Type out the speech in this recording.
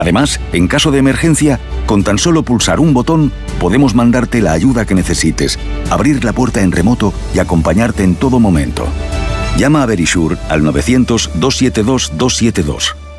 Además, en caso de emergencia, con tan solo pulsar un botón, podemos mandarte la ayuda que necesites, abrir la puerta en remoto y acompañarte en todo momento. Llama a Verisure al 900-272-272.